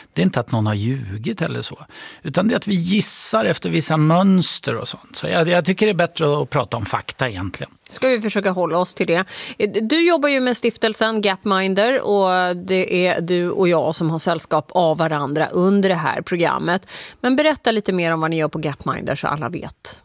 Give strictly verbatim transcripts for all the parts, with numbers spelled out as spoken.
det är inte att någon har ljugit eller så. Utan det är att vi gissar efter vissa mönster och sånt. Så jag, jag tycker det är bättre att prata om fakta egentligen. Ska vi försöka hålla oss till det. Du jobbar ju med stiftelsen Gapminder och det är du och jag som har sällskap av varandra under det här programmet. Men berätta lite mer om vad ni gör på Gapminder så alla vet.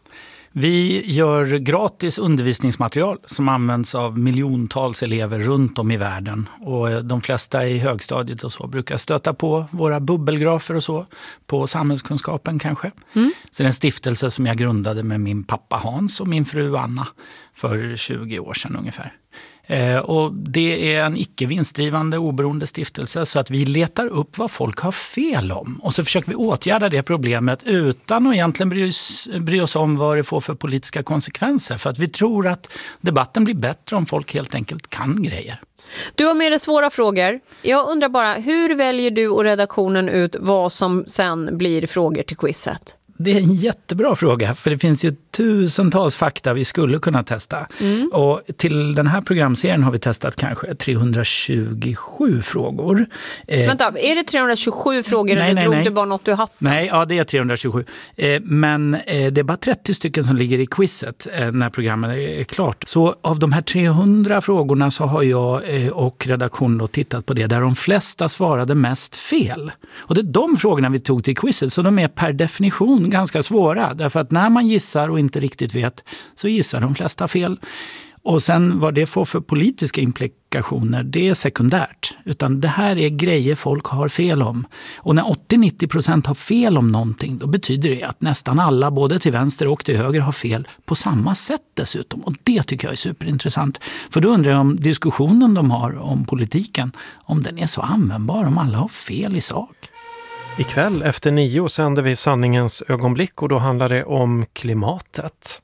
Vi gör gratis undervisningsmaterial som används av miljontals elever runt om i världen. Och de flesta i högstadiet och så brukar stöta på våra bubbelgrafer och så på samhällskunskapen kanske. Mm. Så det är en stiftelse som jag grundade med min pappa Hans och min fru Anna för tjugo år sedan ungefär. Eh, och det är en icke-vinstdrivande oberoende stiftelse så att vi letar upp vad folk har fel om. Och så försöker vi åtgärda det problemet utan att egentligen bry oss, bry oss om vad det får för politiska konsekvenser. För att vi tror att debatten blir bättre om folk helt enkelt kan grejer. Du har med dig svåra frågor. Jag undrar bara, hur väljer du och redaktionen ut vad som sen blir frågor till quizet? Det är en jättebra fråga, för det finns ju tusentals fakta vi skulle kunna testa. Mm. Och till den här programserien har vi testat kanske trehundratjugosju frågor. Eh, Vänta, är det trehundratjugosju frågor nej, eller nej, drog nej. du bara något du hatt? Nej, ja det är trehundratjugosju. Eh, men eh, det är bara trettio stycken som ligger i quizet eh, när programmet är klart. Så av de här trehundra frågorna så har jag eh, och redaktionen då tittat på det där de flesta svarade mest fel. Och det är de frågorna vi tog till quizet, så de är per definition ganska svåra. Därför att när man gissar och inte riktigt vet så gissar de flesta fel. Och sen vad det får för politiska implikationer, det är sekundärt. Utan det här är grejer folk har fel om. Och när åttio till nittio procent har fel om någonting, då betyder det att nästan alla, både till vänster och till höger, har fel på samma sätt dessutom. Och det tycker jag är superintressant. För då undrar jag om diskussionen de har om politiken, om den är så användbar, om alla har fel i sak. Ikväll efter nio sänder vi sanningens ögonblick och då handlar det om klimatet.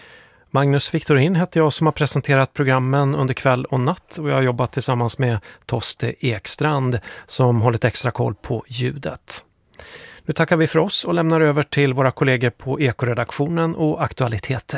Magnus Victorin heter jag som har presenterat programmen under kväll och natt och jag har jobbat tillsammans med Toste Ekstrand som hållit extra koll på ljudet. Nu tackar vi för oss och lämnar över till våra kollegor på Ekoredaktionen och Aktualiteter.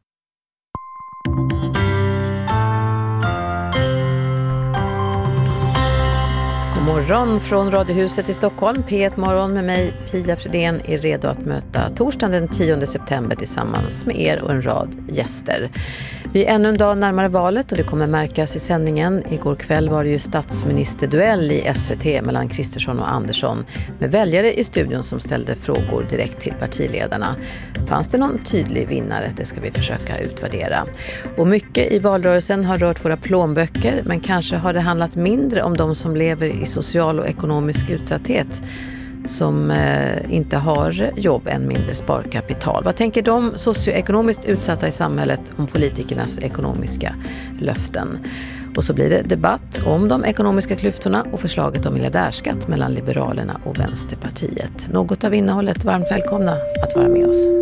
Morgon från Radiohuset i Stockholm. P ett morgon med mig, Pia Fredén, är redo att möta torsdagen den tionde september tillsammans med er och en rad gäster. Vi är ännu en dag närmare valet och det kommer märkas i sändningen. Igår kväll var det ju statsministerduell i S V T mellan Kristersson och Andersson med väljare i studion som ställde frågor direkt till partiledarna. Fanns det någon tydlig vinnare? Det ska vi försöka utvärdera. Och mycket i valrörelsen har rört våra plånböcker, men kanske har det handlat mindre om de som lever i social och ekonomisk utsatthet, som eh, inte har jobb, än mindre sparkapital. Vad tänker de socioekonomiskt utsatta i samhället om politikernas ekonomiska löften? Och så blir det debatt om de ekonomiska klyftorna och förslaget om miljardärskatt mellan Liberalerna och Vänsterpartiet. Något av innehållet, varmt välkomna att vara med oss.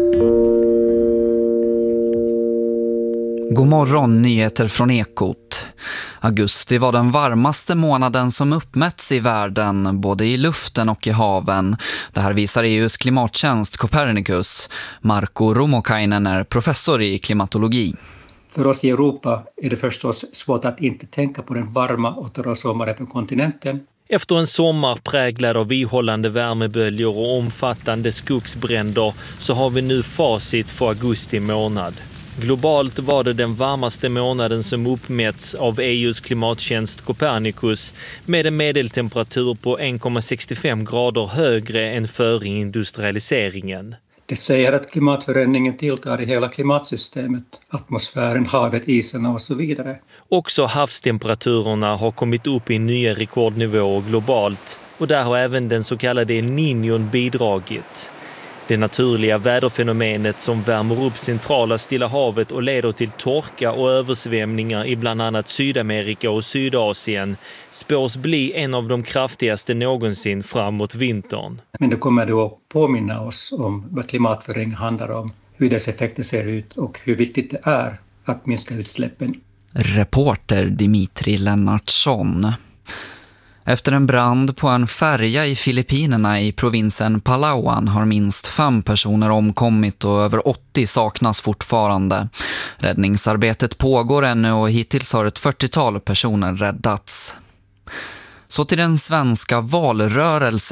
God morgon, nyheter från Ekot. Augusti var den varmaste månaden som uppmätts i världen, både i luften och i haven. Det här visar E U:s klimattjänst Copernicus. Marko Rumokainen är professor i klimatologi. För oss i Europa är det förstås svårt att inte tänka på den varma och torra sommaren på kontinenten. Efter en sommar präglad av ihållande värmeböljor och omfattande skogsbränder så har vi nu facit för augusti månad. Globalt var det den varmaste månaden som uppmätts av E U:s klimattjänst Copernicus med en medeltemperatur på en komma sextiofem grader högre än före industrialiseringen. Det säger att klimatförändringen tilltar i hela klimatsystemet, atmosfären, havet, isarna och så vidare. Också havstemperaturerna har kommit upp i nya rekordnivåer globalt och där har även den så kallade El Niñon bidragit. Det naturliga väderfenomenet som värmer upp centrala Stilla havet och leder till torka och översvämningar i bland annat Sydamerika och Sydasien spås bli en av de kraftigaste någonsin framåt vintern. Men det kommer då att påminna oss om vad klimatförändring handlar om, hur dess effekter ser ut och hur viktigt det är att minska utsläppen. Reporter Dimitri Lennartsson. Efter en brand på en färja i Filippinerna i provinsen Palawan har minst fem personer omkommit och över åttio saknas fortfarande. Räddningsarbetet pågår ännu och hittills har ett fyrtiotal personer räddats. Så till den svenska valrörelsen.